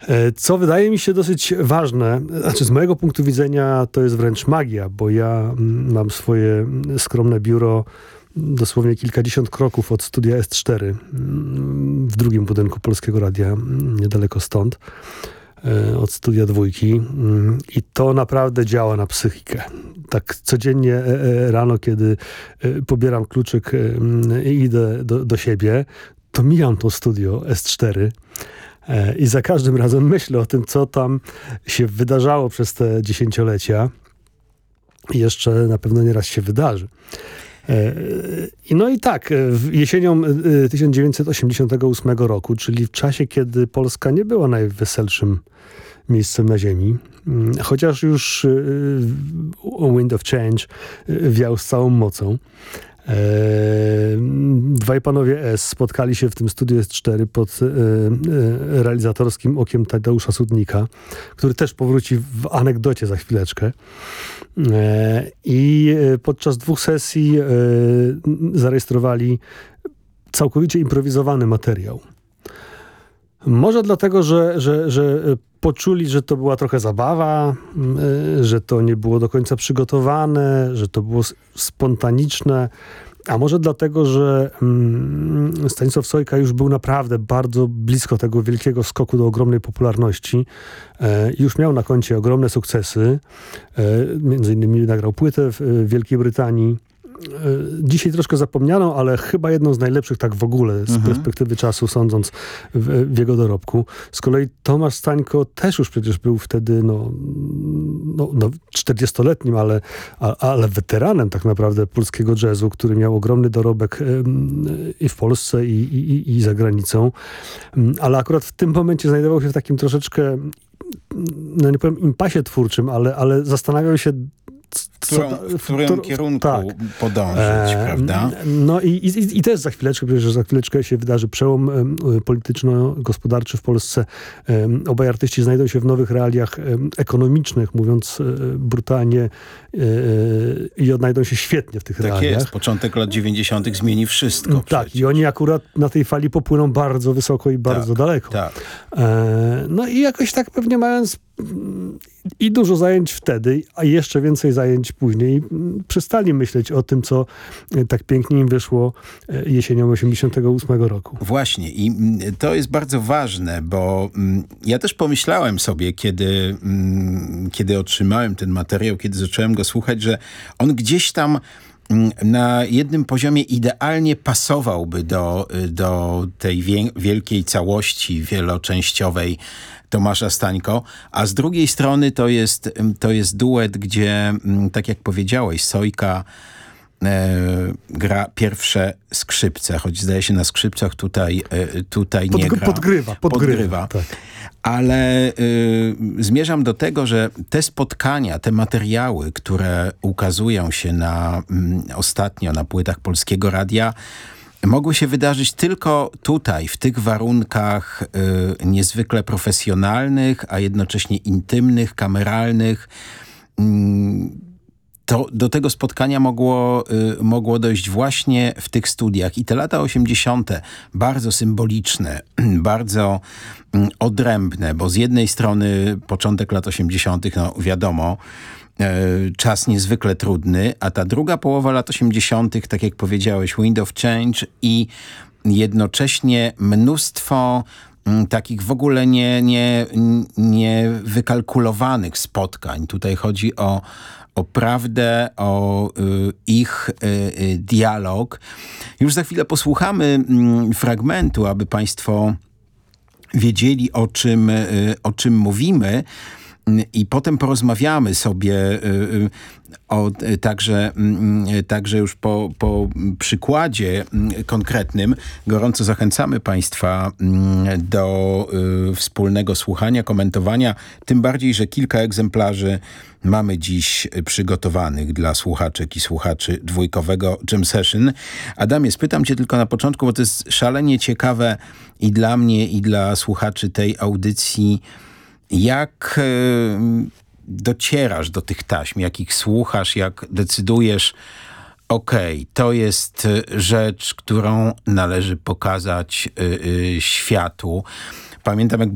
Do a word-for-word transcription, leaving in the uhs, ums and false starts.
Co wydaje mi się dosyć ważne, znaczy z mojego punktu widzenia to jest wręcz magia, bo ja mam swoje skromne biuro dosłownie kilkadziesiąt kroków od studia S cztery w drugim budynku Polskiego Radia, niedaleko stąd, od studia dwójki, i to naprawdę działa na psychikę. Tak codziennie rano, kiedy pobieram kluczyk i idę do, do siebie, to mijam to studio S cztery i za każdym razem myślę o tym, co tam się wydarzało przez te dziesięciolecia i jeszcze na pewno nieraz się wydarzy. No i tak, jesienią tysiąc dziewięćset osiemdziesiątego ósmego roku, czyli w czasie, kiedy Polska nie była najweselszym miejscem na ziemi, chociaż już Wind of Change wiał z całą mocą, dwaj panowie S spotkali się w tym studiu S cztery pod realizatorskim okiem Tadeusza Sudnika, który też powróci w anegdocie za chwileczkę. I podczas dwóch sesji zarejestrowali całkowicie improwizowany materiał. Może dlatego, że, że, że poczuli, że to była trochę zabawa, że to nie było do końca przygotowane, że to było spontanicznie, a może dlatego, że Stanisław Sojka już był naprawdę bardzo blisko tego wielkiego skoku do ogromnej popularności. Już miał na koncie ogromne sukcesy. Między innymi nagrał płytę w Wielkiej Brytanii. Dzisiaj troszkę zapomniano, ale chyba jedną z najlepszych tak w ogóle z mhm. perspektywy czasu, sądząc w, w jego dorobku. Z kolei Tomasz Stańko też już przecież był wtedy no, no, no czterdziestoletnim, ale, ale weteranem tak naprawdę polskiego jazzu, który miał ogromny dorobek i w Polsce, i, i, i za granicą. Ale akurat w tym momencie znajdował się w takim troszeczkę, no nie powiem impasie twórczym, ale, ale zastanawiał się, Którą, w którym to, kierunku tak. podążyć, e, prawda? No i, i, i też za chwileczkę, przecież za chwileczkę się wydarzy przełom e, polityczno-gospodarczy w Polsce. E, obaj artyści znajdą się w nowych realiach e, ekonomicznych, mówiąc e, brutalnie, e, i odnajdą się świetnie w tych tak realiach. Tak jest, początek lat dziewięćdziesiątych zmieni wszystko. Tak, przecież. I oni akurat na tej fali popłyną bardzo wysoko i bardzo tak, daleko. Tak. E, no i jakoś tak pewnie mając i dużo zajęć wtedy, a jeszcze więcej zajęć później, przestali myśleć o tym, co tak pięknie im wyszło jesienią osiemdziesiątego ósmego roku. Właśnie i to jest bardzo ważne, bo ja też pomyślałem sobie, kiedy, kiedy otrzymałem ten materiał, kiedy zacząłem go słuchać, że on gdzieś tam na jednym poziomie idealnie pasowałby do, do tej wie, wielkiej całości wieloczęściowej Tomasza Stańko, a z drugiej strony to jest, to jest duet, gdzie, tak jak powiedziałeś, Sojka e, gra pierwsze skrzypce, choć zdaje się na skrzypcach tutaj, e, tutaj Podg- nie gra. Podgrywa, podgrywa. podgrywa. Tak. Ale y, zmierzam do tego, że te spotkania, te materiały, które ukazują się na, y, ostatnio na płytach Polskiego Radia, mogły się wydarzyć tylko tutaj, w tych warunkach y, niezwykle profesjonalnych, a jednocześnie intymnych, kameralnych. Y, To do tego spotkania mogło, y, mogło dojść właśnie w tych studiach. I te lata osiemdziesiąte bardzo symboliczne, bardzo y, odrębne, bo z jednej strony początek lat osiemdziesiątych, no wiadomo, y, czas niezwykle trudny, a ta druga połowa lat osiemdziesiątych, tak jak powiedziałeś, Wind of Change i jednocześnie mnóstwo takich w ogóle nie, nie, nie wykalkulowanych spotkań. Tutaj chodzi o, o prawdę, o y, ich y, dialog. Już za chwilę posłuchamy y, fragmentu, aby państwo wiedzieli, o czym, y, o czym mówimy. I potem porozmawiamy sobie y, o, y, także, y, także już po, po przykładzie y, konkretnym. Gorąco zachęcamy państwa y, do y, wspólnego słuchania, komentowania. Tym bardziej, że kilka egzemplarzy mamy dziś przygotowanych dla słuchaczek i słuchaczy dwójkowego Jam Session. Adamie, spytam cię tylko na początku, bo to jest szalenie ciekawe i dla mnie, i dla słuchaczy tej audycji, jak y, docierasz do tych taśm, jak ich słuchasz, jak decydujesz, okej, okay, to jest rzecz, którą należy pokazać y, y, światu. Pamiętam, jak